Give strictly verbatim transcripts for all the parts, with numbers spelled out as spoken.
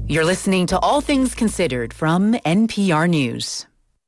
You're listening to All Things Considered from N P R News.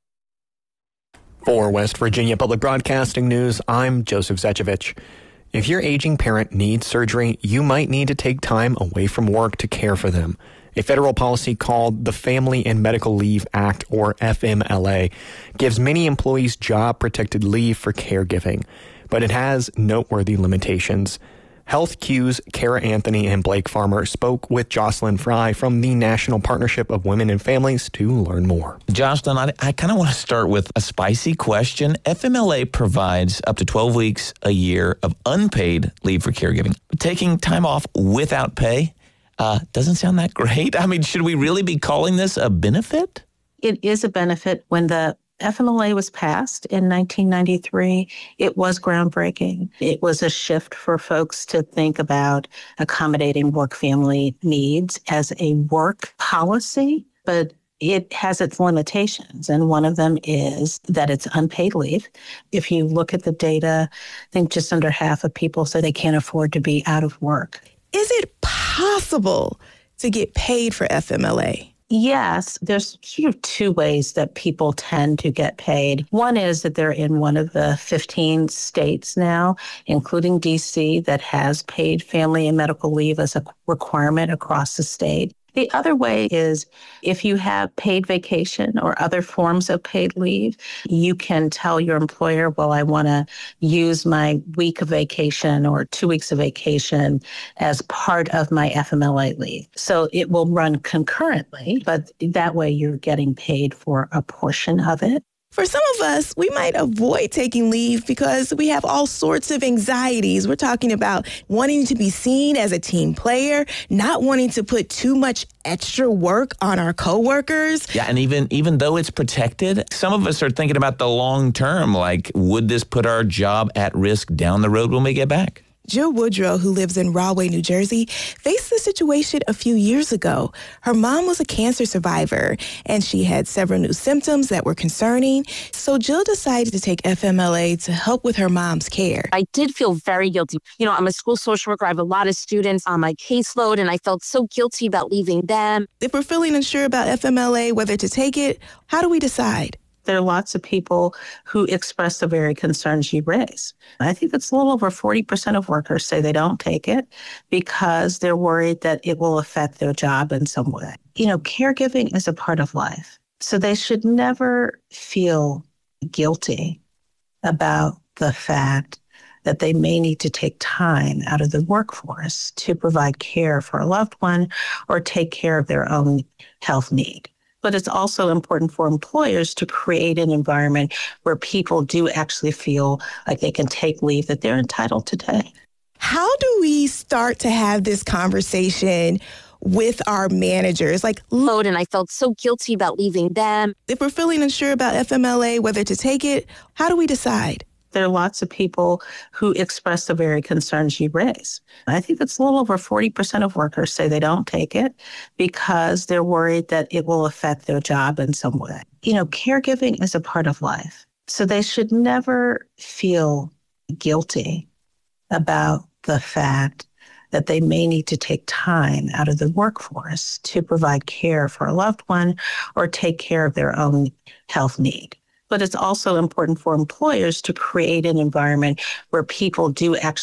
For West Virginia Public Broadcasting News, I'm Joseph Zechevich. If your aging parent needs surgery, you might need to take time away from work to care for them. A federal policy called the Family and Medical Leave Act, or F M L A, gives many employees job-protected leave for caregiving, but it has noteworthy limitations. Health Q's Kara Anthony and Blake Farmer spoke with Jocelyn Fry from the National Partnership of Women and Families to learn more. Jocelyn, I, I kind of want to start with a spicy question. F M L A provides up to twelve weeks a year of unpaid leave for caregiving. Taking time off without pay uh, doesn't sound that great. I mean, should we really be calling this a benefit? It is a benefit. When the F M L A was passed in nineteen ninety-three, it was groundbreaking. It was a shift for folks to think about accommodating work-family needs as a work policy, but it has its limitations, and one of them is that it's unpaid leave. If you look at the data, I think just under half of people say they can't afford to be out of work. Is it possible to get paid for F M L A? Yes, there's sort of two ways that people tend to get paid. One is that they're in one of the fifteen states now, including D C, that has paid family and medical leave as a requirement across the state. The other way is if you have paid vacation or other forms of paid leave, you can tell your employer, well, I want to use my week of vacation or two weeks of vacation as part of my F M L A leave. So it will run concurrently, but that way you're getting paid for a portion of it. For some of us, we might avoid taking leave because we have all sorts of anxieties. We're talking about wanting to be seen as a team player, not wanting to put too much extra work on our coworkers. Yeah, and even even though it's protected, some of us are thinking about the long term, like, would this put our job at risk down the road when we get back? Jill Woodrow, who lives in Rahway, New Jersey, faced the situation a few years ago. Her mom was a cancer survivor, and she had several new symptoms that were concerning. So Jill decided to take F M L A to help with her mom's care. I did feel very guilty. You know, I'm a school social worker. I have a lot of students on my caseload, and I felt so guilty about leaving them. If we're feeling unsure about F M L A, whether to take it, how do we decide? There are lots of people who express the very concerns you raise. I think it's a little over forty percent of workers say they don't take it because they're worried that it will affect their job in some way. You know, caregiving is a part of life. So they should never feel guilty about the fact that they may need to take time out of the workforce to provide care for a loved one or take care of their own health need. But it's also important for employers to create an environment where people do actually feel like they can take leave that they're entitled to take. How do we start to have this conversation with our managers? Like, Load, and I felt so guilty about leaving them. If we're feeling unsure about F M L A, whether to take it, how do we decide? There are lots of people who express the very concerns you raise. I think it's a little over forty percent of workers say they don't take it because they're worried that it will affect their job in some way. You know, caregiving is a part of life. So they should never feel guilty about the fact that they may need to take time out of the workforce to provide care for a loved one or take care of their own health need. But it's also important for employers to create an environment where people do actually